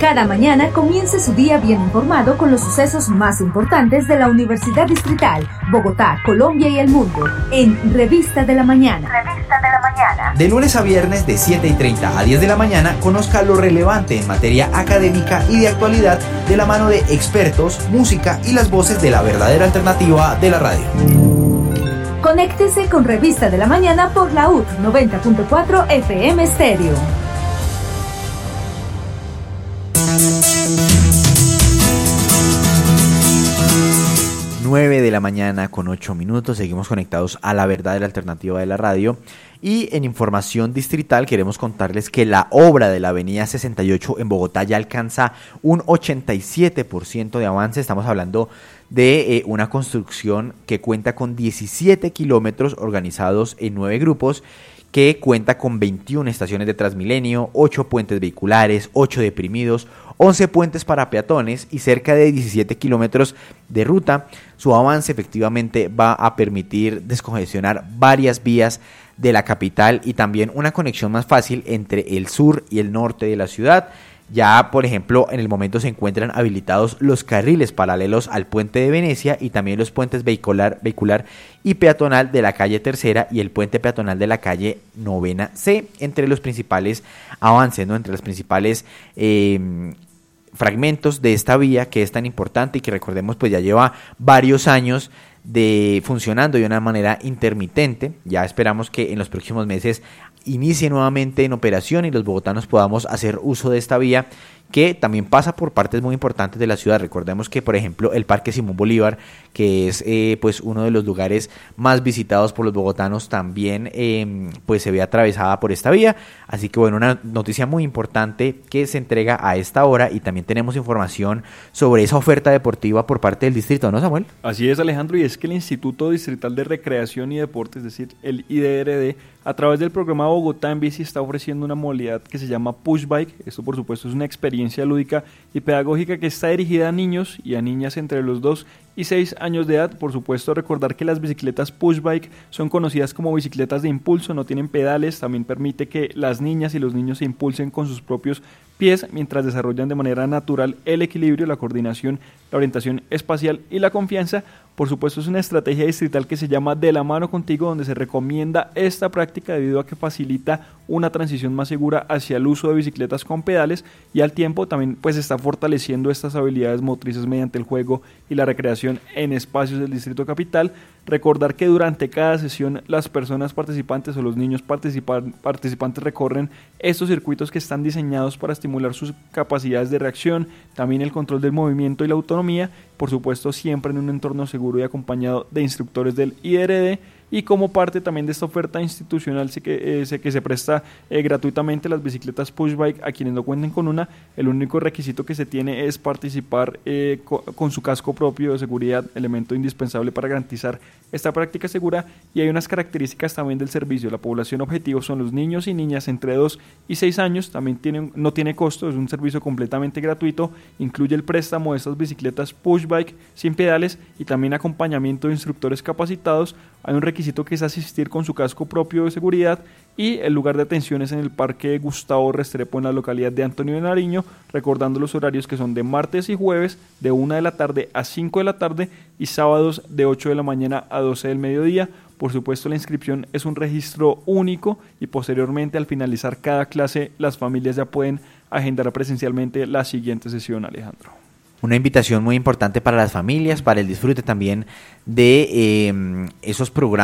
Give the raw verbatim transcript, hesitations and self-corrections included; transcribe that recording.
cada mañana comience su día bien informado con los sucesos más importantes de la Universidad Distrital, Bogotá, Colombia y el mundo, en Revista de la Mañana. Revista de la Mañana. De lunes a viernes de siete y treinta a diez de la mañana, conozca lo relevante en materia académica y de actualidad de la mano de expertos, música y las voces de la verdadera alternativa de la radio. Conéctese con Revista de la Mañana por la U T noventa punto cuatro F M Stereo. nueve de la mañana con ocho minutos, seguimos conectados a la verdadera alternativa de la radio. Y en información distrital queremos contarles que la obra de la avenida sesenta y ocho en Bogotá ya alcanza un ochenta y siete por ciento de avance. Estamos hablando de eh, una construcción que cuenta con diecisiete kilómetros organizados en nueve grupos, que cuenta con veintiuna estaciones de Transmilenio, ocho puentes vehiculares, ocho deprimidos, once puentes para peatones y cerca de diecisiete kilómetros de ruta. Su avance efectivamente va a permitir descongestionar varias vías de la capital y también una conexión más fácil entre el sur y el norte de la ciudad. Ya, por ejemplo, en el momento se encuentran habilitados los carriles paralelos al puente de Venecia y también los puentes vehicular, vehicular y peatonal de la calle Tercera y el puente peatonal de la calle Novena C, entre los principales avances, ¿no? Entre los principales eh, fragmentos de esta vía que es tan importante y que, recordemos, pues ya lleva varios años de funcionando de una manera intermitente. Ya esperamos que en los próximos meses inicie nuevamente en operación y los bogotanos podamos hacer uso de esta vía, que también pasa por partes muy importantes de la ciudad. Recordemos que, por ejemplo, el Parque Simón Bolívar, que es eh, pues uno de los lugares más visitados por los bogotanos, también eh, pues se ve atravesada por esta vía. Así que bueno, una noticia muy importante que se entrega a esta hora, y también tenemos información sobre esa oferta deportiva por parte del distrito, ¿no, Samuel? Así es, Alejandro, y es que el Instituto Distrital de Recreación y Deportes, es decir, el I D R D, a través del programa Bogotá en Bici está ofreciendo una modalidad que se llama Push Bike. Esto, por supuesto, es una experiencia lúdica y pedagógica que está dirigida a niños y a niñas entre los dos y seis años de edad. Por supuesto, recordar que las bicicletas Push Bike son conocidas como bicicletas de impulso, no tienen pedales, también permite que las niñas y los niños se impulsen con sus propios pies mientras desarrollan de manera natural el equilibrio, la coordinación, la orientación espacial y la confianza. Por supuesto, es una estrategia distrital que se llama De la Mano Contigo, donde se recomienda esta práctica debido a que facilita una transición más segura hacia el uso de bicicletas con pedales, y al tiempo también pues está fortaleciendo estas habilidades motrices mediante el juego y la recreación en espacios del Distrito Capital. Recordar que durante cada sesión las personas participantes o los niños participantes recorren estos circuitos que están diseñados para estimular sus capacidades de reacción, también el control del movimiento y la autonomía, por supuesto siempre en un entorno seguro y acompañado de instructores del I D R D. Y como parte también de esta oferta institucional sí que, eh, sé que se presta eh, gratuitamente las bicicletas Push Bike a quienes no cuenten con una. El único requisito que se tiene es participar eh, co- con su casco propio de seguridad, elemento indispensable para garantizar esta práctica segura. Y hay unas características también del servicio. La población objetivo son los niños y niñas entre dos y seis años, también tienen, no tiene costo, es un servicio completamente gratuito, incluye el préstamo de estas bicicletas Push Bike sin pedales y también acompañamiento de instructores capacitados. Hay un requisito que es asistir con su casco propio de seguridad, y el lugar de atención es en el Parque Gustavo Restrepo en la localidad de Antonio de Nariño, recordando los horarios que son de martes y jueves de una de la tarde a cinco de la tarde y sábados de ocho de la mañana a doce del mediodía. Por supuesto, la inscripción es un registro único y posteriormente, al finalizar cada clase, las familias ya pueden agendar presencialmente la siguiente sesión, Alejandro. Una invitación muy importante para las familias, para el disfrute también de eh, esos programas